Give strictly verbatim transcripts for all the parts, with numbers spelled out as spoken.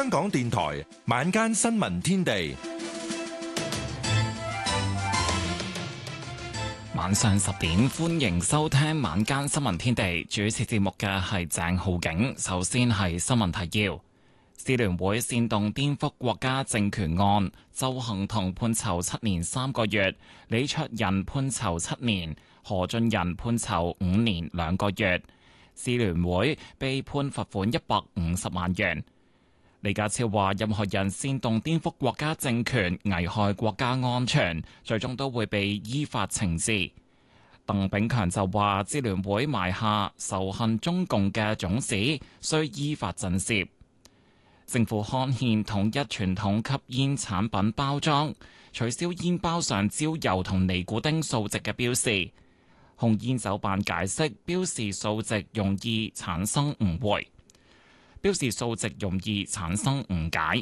香港電台晚間新聞天地， 晚上十點歡迎收聽晚間新聞天地。主持節目嘅係鄭浩景。首先係新聞提要：支聯會煽動顛覆國家政權案，鄒幸彤判囚七年三個月，李卓人判囚七年，何俊仁判囚五年兩個月。支聯會被判罰款一百五十萬元。李家超話：任何人煽動顛覆國家政權、危害國家安全，最終都會被依法懲治。鄧炳強就話：支聯會埋下仇恨中共嘅種子，需依法震懾。政府刊憲統一傳統吸煙產品包裝，取消煙包上焦油同尼古丁數值嘅標示。控煙酒辦解釋，標示數值容易產生誤會。標示數值容易產生誤解。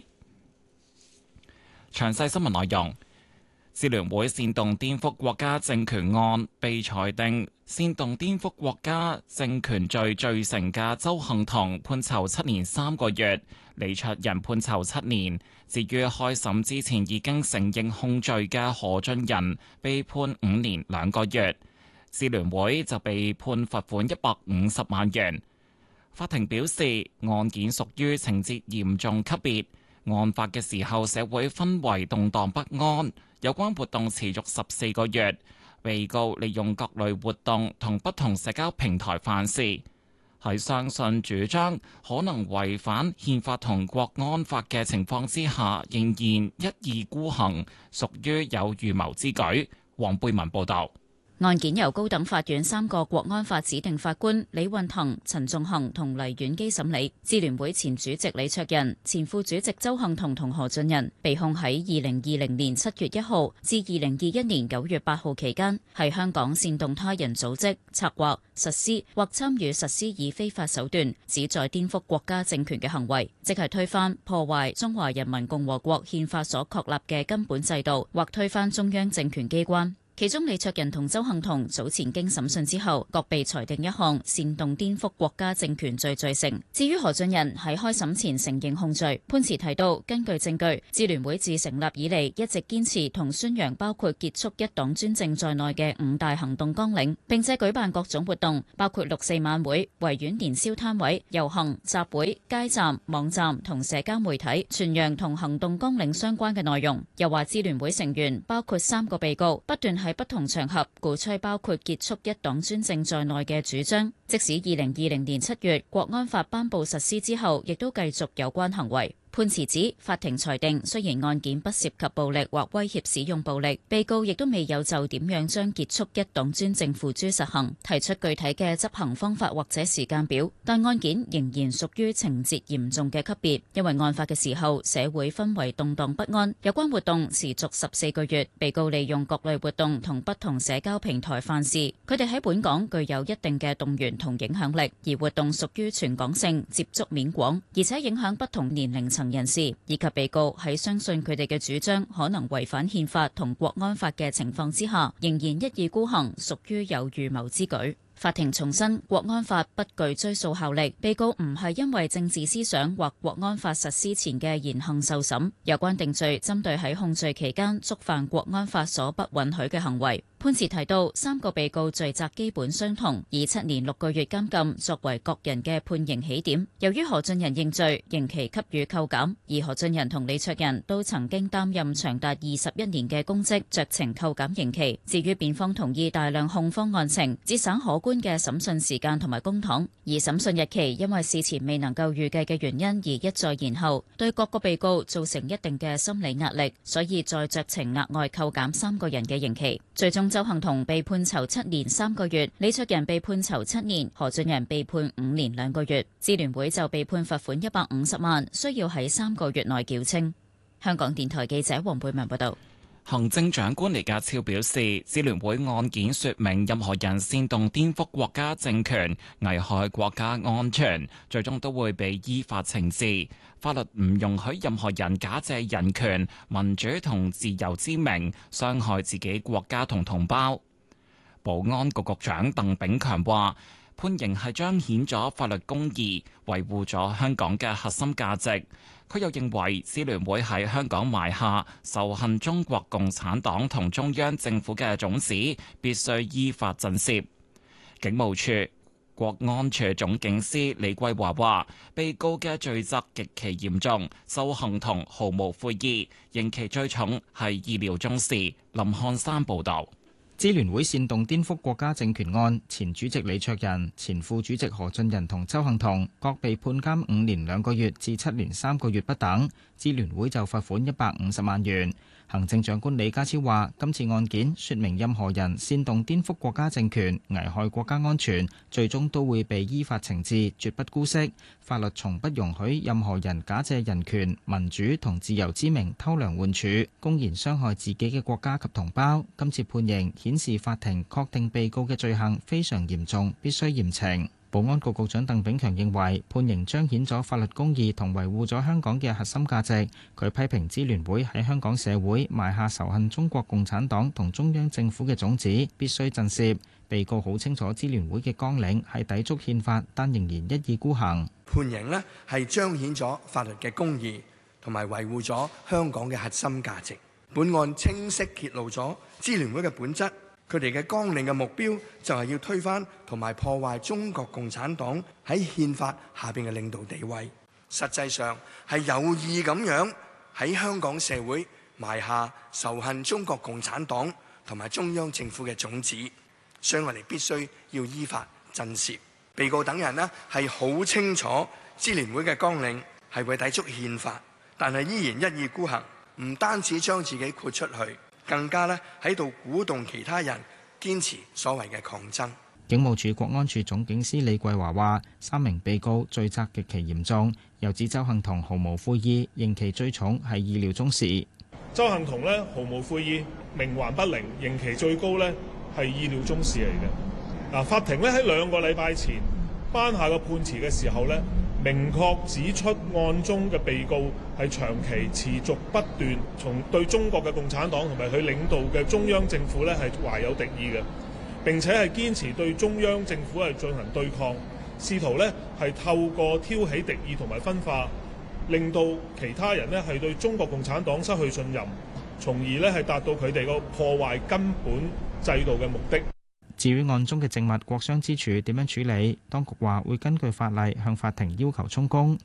詳細新聞內容：支聯會煽動顛覆國家政權案被裁定煽動顛覆國家政權罪罪成嘅鄒幸彤判囚七年三個月，李卓人判囚七年。至於開審之前已經承認控罪嘅何俊仁被判五年兩個月，支聯會就被判罰款一百五十萬元。法庭表示，案件屬於情節嚴重級別，案發嘅時候社會氛圍動盪不安，有關活動持續十四個月，被告利用各類活動同不同社交平台犯事，喺相信主張可能違反憲法同國安法嘅情況之下，仍然一意孤行，屬於有預謀之舉。黃貝文報導。 案件由高等法院三個國安法指定法官李運騰、陳仲衡同黎婉基審理。支聯會前主席李卓人、前副主席鄒幸彤同何俊仁被控喺二零二零年七月一號至二零二一年九月八號期間，喺香港煽動他人組織、策劃、實施或參與實施以非法手段旨在顛覆國家政權嘅行為，即係推翻、破壞中華人民共和國憲法所確立嘅根本制度，或推翻中央政權機關。其中李卓人同鄒幸彤早前經審訊之後，各被裁定一項煽動顛覆國家政權罪罪成。至於何俊仁喺開審前承認控罪，判詞提到，根據證據，支聯會自成立以嚟一直堅持同宣揚包括結束一黨專政在內嘅五大行動綱領，並且舉辦各種活動，包括六四晚會、維園年宵攤位、遊行、集會、街站、網站同社交媒體，傳揚同行動綱領相關嘅內容。又話支聯會成員包括三個被告不斷喺不同場合鼓吹包括結束一黨專政在內嘅主張，即使二零二零年七月國安法頒布實施之後，亦都繼續有關行為。判詞指，法庭裁定雖然案件不涉及暴力或威脅使用暴力，被告亦都未有就點樣將結束一黨專政付諸實行提出具體嘅執行方法或者時間表，但案件仍然屬於情節嚴重嘅級別，因為案發嘅時候社會氛圍動盪不安，有關活動持續十四個月，被告利用各類活動同不同社交平台犯事，佢哋喺本港具有一定嘅動員同影響力，而活動屬於全港性、接觸面廣，而且影響不同年齡層人士，以及被告喺相信佢哋嘅主張可能違反憲法同國安法嘅情況之下，仍然一意孤行，屬於有預謀之舉。法庭重申，國安法不具追訴效力，被告唔係因為政治思想或國安法實施前嘅言行受審，有關定罪針對喺控罪期間觸犯國安法所不允許嘅行為。判詞提到，三個被告罪責基本相同，以七年六個月監禁作為各人嘅判刑起點。由於何俊仁認罪，刑期給予扣減，而何俊仁同李卓人都曾經擔任長達二十一年嘅公職，酌情扣減刑期。至於辯方同意大量控方案情，節省可觀嘅審訊時間同埋公帑，而審訊日期因為事前未能夠預計嘅原因而一再延後，對各個被告造成一定嘅心理壓力，所以再酌情額外扣減三個人嘅刑期。最終鄒幸彤被判囚七年三個月，李卓人被判囚七年，何俊仁被判五年兩個月。支聯會就被判罰款一百五十萬，需要喺三個月內繳清。香港電台記者黃貝文報道。 行政長官李家超表示，支聯會案件說明任何人煽動顛覆國家政權、危害國家安全，最終都會被依法懲治。法律唔容許任何人假借人權、民主同自由之名，傷害自己國家同同胞。保安局局長鄧炳強話， 判刑係彰顯咗法律公義，維護咗香港嘅核心價值。佢又認為，支聯會喺香港埋下仇恨中國共產黨同中央政府嘅種子，必須依法震懾。警務處國安處總警司李桂華話，被告嘅罪責極其嚴重，鄒幸彤毫無悔意，刑期最重係意料中事。林漢山報導。 支聯會煽動顛覆國家政權案，前主席李卓人、前副主席何俊仁同鄒幸彤各被判監五年兩個月至七年三個月不等。支聯會就罰款一百五十萬元。行政長官李家超話：今次案件說明任何人煽動顛覆國家政權、危害國家安全，最終都會被依法懲治，絕不姑息。法律從不容許任何人假借人權、民主同自由之名偷梁換柱，公然傷害自己嘅國家及同胞。今次判刑顯示法庭確定被告嘅罪行非常嚴重，必須嚴懲。保安局局長鄧炳強認為判刑彰顯咗法律公義同維護咗香港嘅核心價值。佢批評支聯會喺香港社會埋下仇恨中國共產黨同中央政府嘅種子，必須震懾。被告好清楚支聯會嘅綱領係抵觸憲法，但仍然一意孤行。 判刑呢係彰顯咗法律嘅公義同埋維護咗香港嘅核心價值。本案清晰揭露咗支聯會嘅本質。佢哋嘅綱領嘅目標就係要推翻同埋破壞中國共產黨喺憲法下邊嘅領導地位，實際上係有意咁樣喺香港社會埋下仇恨中國共產黨同埋中央政府嘅種子，所以我哋必須要依法震懾。被告等人呢係好清楚支聯會嘅綱領係會抵觸憲法，但係依然一意孤行，唔單止將自己豁出去，更加咧喺度鼓動其他人堅持所謂嘅抗爭。 警務處國安處總警司李桂華話：三名被告罪責極其嚴重，又指鄒幸彤毫無悔意，刑期最重係意料中事。 鄒幸彤咧毫無悔意，冥頑不靈，刑期最高咧係意料中事嚟嘅。嗱，法庭咧喺兩個禮拜前頒下個判詞嘅時候咧，明確指出案中嘅被告係長期持續不斷從對中國嘅共產黨同埋佢領導嘅中央政府咧係懷有敵意嘅，並且係堅持對中央政府係進行對抗，試圖咧係透過挑起敵意同埋分化，令到其他人咧係對中國共產黨失去信任，從而咧係達到佢哋個破壞根本制度嘅目的。 至於案中嘅證物國殤之柱點樣處理，當局話會根據法例向法庭要求充公。